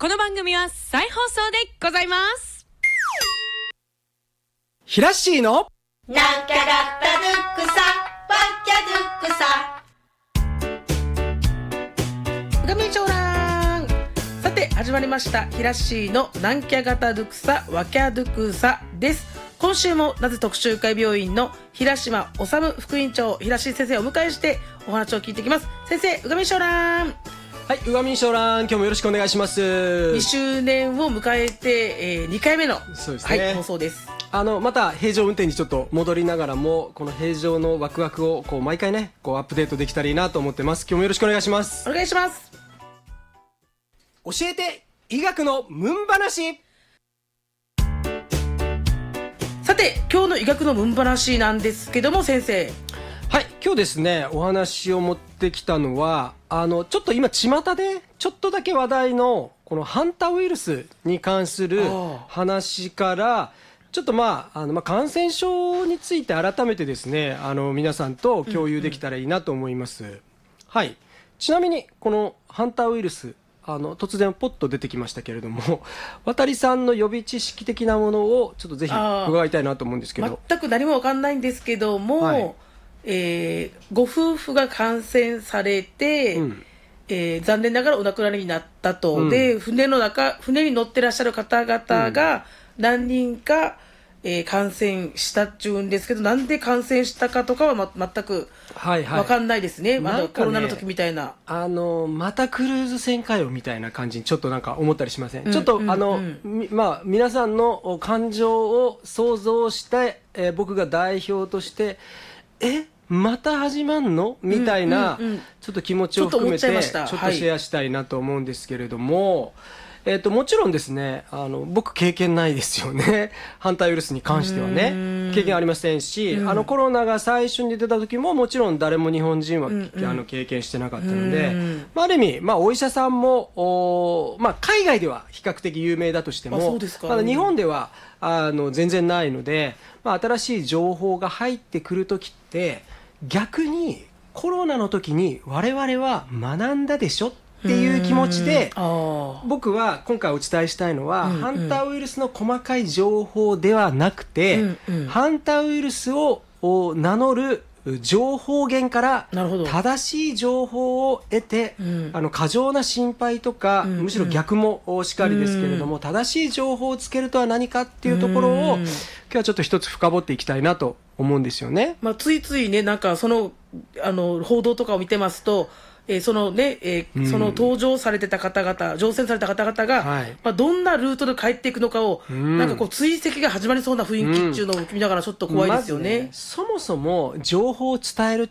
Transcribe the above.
この番組は再放送でございます。 ひらっしーのなんきゃがったドゥックサワッキャドゥックサ。 うがみちょうらん。さて始まりましたひらっしーのなんきゃがたドゥクサワキャドゥクサです。今週もなぜ特集会病院の平島治副院長ひらっしー先生をお迎えしてお話を聞いていきます。先生、うがみちょうらん。 はい、うがみんしょうらん、今日もよろしくお願いします。 2周年を迎えて、2回目の、 そうですね、 はい、放送です。 また平常運転にちょっと戻りながらもこの平常のワクワクをこう毎回ねこうアップデートできたらいいなと思ってます。今日もよろしくお願いします。 お願いします。 教えて医学のムン話。 さて今日の医学のムン話なんですけども、先生、 はい、今日ですねお話を持ってきたのはちょっと今巷でちょっとだけ話題のこのハンタウイルスに関する話からちょっと感染症について改めてですね皆さんと共有できたらいいなと思います。はい、ちなみにこのハンタウイルス突然ポッと出てきましたけれども渡さんの予備知識的なものをちょっとぜひ伺いたいなと思うんですけど。 全く何も分かんないんですけども、はい、ご夫婦が感染されて、残念ながらお亡くなりになったと、で船に乗ってらっしゃる方々が何人か、感染したっちゅうんですけど、なんで感染したかとかは、全く分かんないですね。コロナの時みたいなまたクルーズ船かよみたいな感じにちょっとなんか思ったりしません？ちょっと皆さんの感情を想像して、僕が代表としてまた始まんのみたいな、ちょっと気持ちを含めてちょっとシェアしたいなと思うんですけれども、もちろんですね僕経験ないですよねハンタウイルスに関してはね経験ありませんし、コロナが最初に出た時ももちろん誰も日本人は、経験してなかったので、ある意味、お医者さんも、海外では比較的有名だとしても、まだ日本では全然ないので、新しい情報が入ってくる時って逆にコロナの時に我々は学んだでしょっていう気持ちで、僕は今回お伝えしたいのは、ハンタウイルスの細かい情報ではなくて、ハンタウイルスを名乗る情報源から正しい情報を得て、過剰な心配とか、むしろ逆もしかりですけれども、正しい情報をつけるとは何かっていうところを今日はちょっと一つ深掘っていきたいなと思うんですよね。 ついついね、なんかその報道とかを見てますと、その搭乗されてた方々、乗船された方々が、どんなルートで帰っていくのかを、なんかこう追跡が始まりそうな雰囲気っていうのを見ながらちょっと怖いですよね。 そもそも情報を伝えるっ